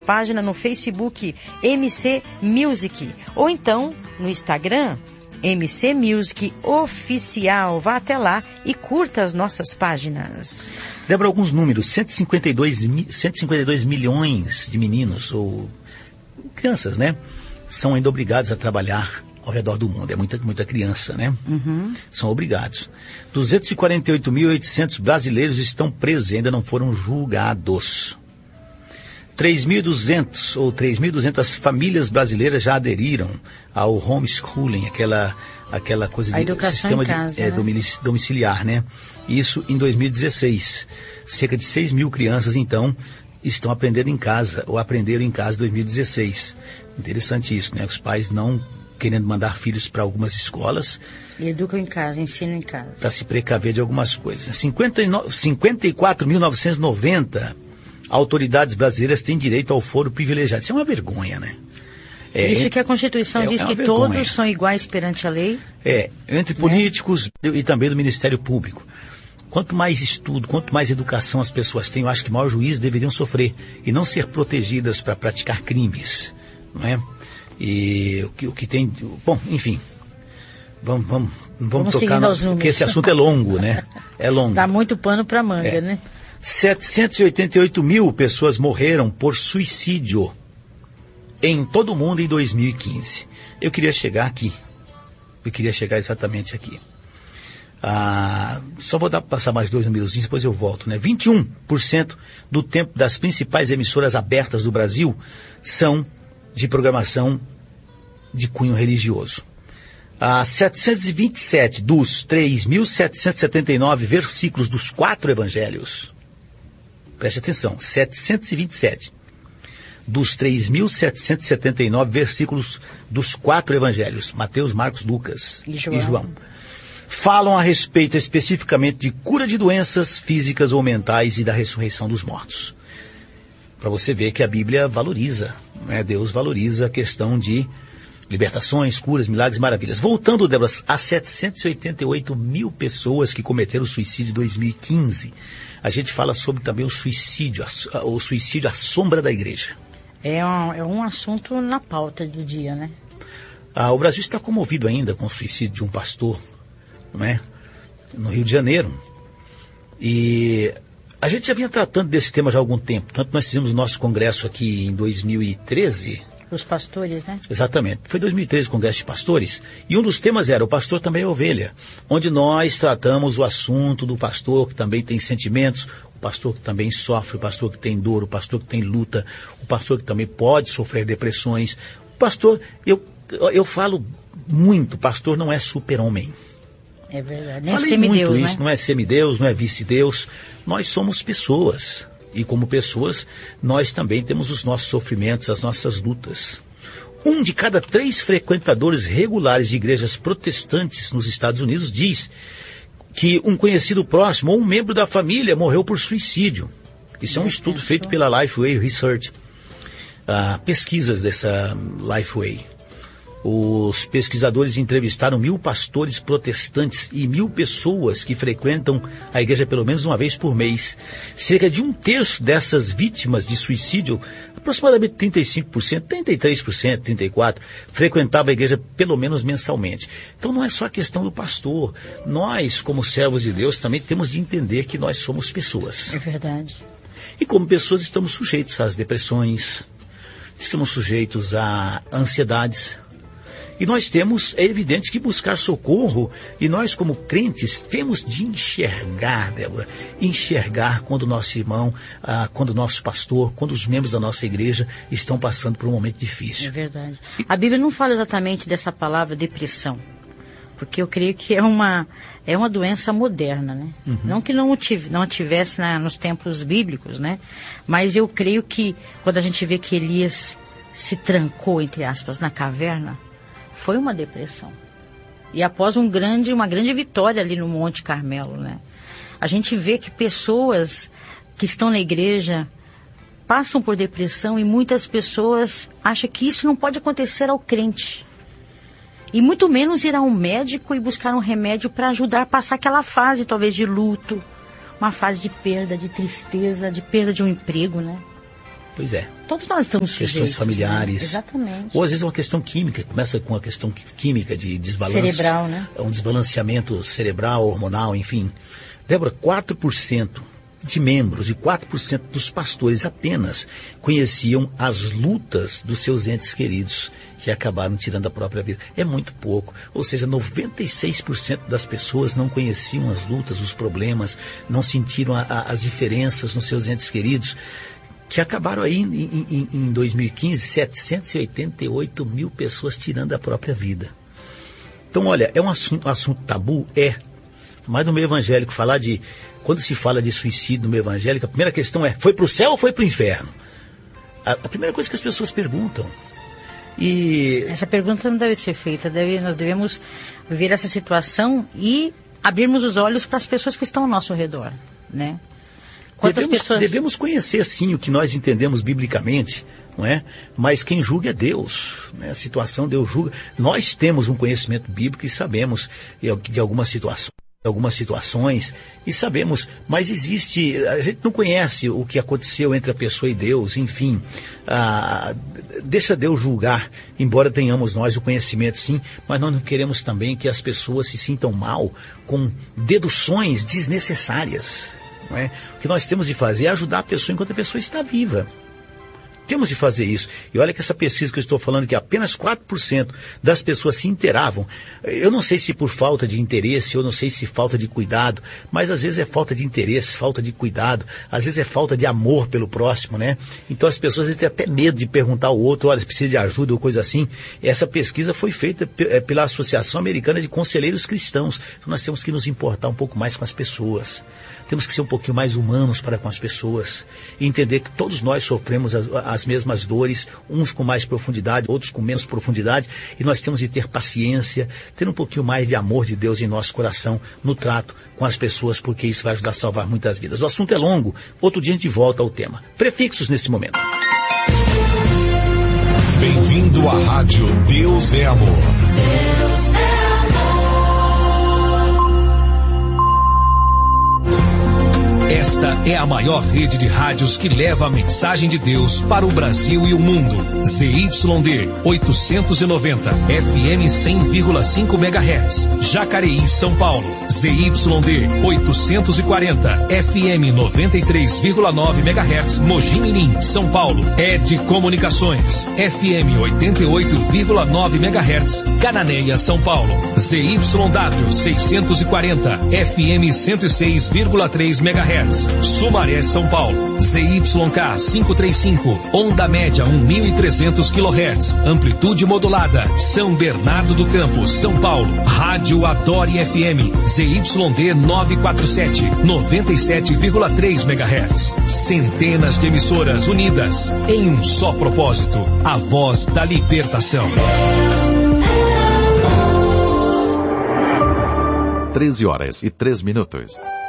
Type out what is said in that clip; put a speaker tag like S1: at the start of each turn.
S1: Página no Facebook MC Music ou então no Instagram MC Music Oficial. Vá até lá e curta as nossas páginas.
S2: Débora, alguns números: 152 milhões de meninos ou crianças, né, são ainda obrigados a trabalhar ao redor do mundo. É muita criança, né?
S1: Uhum.
S2: São obrigados. 248.800 brasileiros estão presos e ainda não foram julgados. 3.200 ou 3.200 famílias brasileiras já aderiram ao homeschooling, aquela coisa de sistema domiciliar, né? Isso em 2016. Cerca de 6 mil crianças, então, estão aprendendo em casa, ou aprenderam em casa em 2016. Interessante isso, né? Os pais não querendo mandar filhos para algumas escolas.
S1: E educam em casa, ensinam em casa. Para
S2: se precaver de algumas coisas. 54.990 autoridades brasileiras têm direito ao foro privilegiado. Isso é uma vergonha, né?
S1: Isso que a Constituição diz que vergonha. Todos são iguais perante a lei.
S2: Entre políticos e também do Ministério Público. Quanto mais estudo, quanto mais educação as pessoas têm, eu acho que maior juízo deveriam sofrer e não ser protegidas para praticar crimes, não é? E o que tem... Bom, enfim, vamos tocar, porque esse assunto é longo, né? É longo.
S1: Dá muito pano para manga, né?
S2: 788 mil pessoas morreram por suicídio em todo o mundo em 2015. Eu queria chegar aqui. Eu queria chegar exatamente aqui. Só vou passar mais 2 números, depois eu volto, né? 21% do tempo das principais emissoras abertas do Brasil são de programação de cunho religioso. 727 dos 3.779 versículos dos 4 evangelhos, preste atenção, 727 dos 3.779 versículos dos 4 evangelhos, Mateus, Marcos, Lucas e João, falam a respeito especificamente de cura de doenças físicas ou mentais e da ressurreição dos mortos. Para você ver que a Bíblia valoriza, né? Deus valoriza a questão de libertações, curas, milagres, maravilhas. Voltando, Débora, a 788 mil pessoas que cometeram suicídio em 2015. A gente fala sobre também o suicídio à sombra da igreja.
S1: É um assunto na pauta do dia, né?
S2: O Brasil está comovido ainda com o suicídio de um pastor, não é? No Rio de Janeiro. E a gente já vinha tratando desse tema já há algum tempo. Tanto nós fizemos o nosso congresso aqui em 2013.
S1: Os pastores, né?
S2: Exatamente. Foi 2013 o congresso de pastores. E um dos temas era: o pastor também é ovelha. Onde nós tratamos o assunto do pastor que também tem sentimentos, o pastor que também sofre, o pastor que tem dor, o pastor que tem luta, o pastor que também pode sofrer depressões. O pastor, eu falo muito, pastor não é super-homem.
S1: É verdade. Nem
S2: falei
S1: semideus,
S2: muito
S1: né?
S2: isso, não é semideus, não é vice-deus. Nós somos pessoas. E como pessoas, nós também temos os nossos sofrimentos, as nossas lutas. 1 de cada 3 frequentadores regulares de igrejas protestantes nos Estados Unidos diz que um conhecido próximo ou um membro da família morreu por suicídio. Isso é um estudo feito pela Lifeway Research. Pesquisas dessa Lifeway. Os pesquisadores entrevistaram 1.000 pastores protestantes e 1.000 pessoas que frequentam a igreja pelo menos uma vez por mês. Cerca de 1/3 dessas vítimas de suicídio, aproximadamente 35%, 33%, 34%, frequentava a igreja pelo menos mensalmente. Então não é só a questão do pastor. Nós, como servos de Deus, também temos de entender que nós somos pessoas.
S1: É verdade.
S2: E como pessoas estamos sujeitos às depressões, estamos sujeitos a ansiedades. E nós temos, é evidente, que buscar socorro, e nós como crentes temos de enxergar, Débora, enxergar quando o nosso irmão, quando o nosso pastor, quando os membros da nossa igreja estão passando por um momento difícil.
S1: É verdade. A Bíblia não fala exatamente dessa palavra depressão, porque eu creio que é uma doença moderna, né? Uhum. Não que não tivesse nos tempos bíblicos, né? Mas eu creio que quando a gente vê que Elias se trancou, entre aspas, na caverna, foi uma depressão. E após uma grande vitória ali no Monte Carmelo, né? A gente vê que pessoas que estão na igreja passam por depressão e muitas pessoas acham que isso não pode acontecer ao crente. E muito menos ir a um médico e buscar um remédio para ajudar a passar aquela fase, talvez, de luto, uma fase de perda, de tristeza, de perda de um emprego, né?
S2: Pois é.
S1: Todos nós estamos sujeitos.
S2: Questões familiares.
S1: Né? Exatamente.
S2: Ou às vezes uma questão química, começa com uma questão química de desbalanço.
S1: Cerebral, né?
S2: Um desbalanceamento cerebral, hormonal, enfim. Débora, 4% de membros e 4% dos pastores apenas conheciam as lutas dos seus entes queridos que acabaram tirando a própria vida. É muito pouco. Ou seja, 96% das pessoas não conheciam as lutas, os problemas, não sentiram as diferenças nos seus entes queridos, que acabaram aí em 2015, 788 mil pessoas tirando a própria vida. Então, olha, é um assunto tabu? Mas no meio evangélico, quando se fala de suicídio no meio evangélico, a primeira questão é, foi para o céu ou foi para o inferno? A primeira coisa que as pessoas perguntam. E
S1: essa pergunta não deve ser feita, nós devemos ver essa situação e abrirmos os olhos para as pessoas que estão ao nosso redor, né?
S2: Devemos conhecer, sim, o que nós entendemos biblicamente, não é? Mas quem julga é Deus, né? A situação Deus julga. Nós temos um conhecimento bíblico e sabemos de algumas situações e sabemos, mas a gente não conhece o que aconteceu entre a pessoa e Deus, enfim, deixa Deus julgar, embora tenhamos nós o conhecimento sim, mas nós não queremos também que as pessoas se sintam mal com deduções desnecessárias, não é? O que nós temos de fazer é ajudar a pessoa enquanto a pessoa está viva. Temos de fazer isso. E olha que essa pesquisa que eu estou falando, que apenas 4% das pessoas se inteiravam. Eu não sei se por falta de interesse, eu não sei se falta de cuidado, mas às vezes é falta de interesse, falta de cuidado, às vezes é falta de amor pelo próximo, né? Então as pessoas às vezes têm até medo de perguntar ao outro, olha, precisa de ajuda ou coisa assim. Essa pesquisa foi feita pela Associação Americana de Conselheiros Cristãos. Então nós temos que nos importar um pouco mais com as pessoas. Temos que ser um pouquinho mais humanos para com as pessoas e entender que todos nós sofremos as mesmas dores, uns com mais profundidade, outros com menos profundidade, e nós temos de ter paciência, ter um pouquinho mais de amor de Deus em nosso coração no trato com as pessoas, porque isso vai ajudar a salvar muitas vidas. O assunto é longo, outro dia a gente volta ao tema. Prefixos nesse momento.
S3: Bem-vindo à rádio Deus é Amor. Deus é amor.
S4: Esta é a maior rede de rádios que leva a mensagem de Deus para o Brasil e o mundo. ZYD 890, FM 100,5 MHz. Jacareí, São Paulo. ZYD 840, FM 93,9 MHz. Mogi Mirim, São Paulo. ED Comunicações, FM 88,9 MHz. Cananéia, São Paulo. ZYW 640, FM 106,3 MHz. Sumaré, São Paulo. ZYK 535, onda média 1.300 kHz, amplitude modulada. São Bernardo do Campo, São Paulo. Rádio Adore FM, ZYD 947, 97,3 MHz. Centenas de emissoras unidas em um só propósito, a voz da libertação.
S5: 13h03.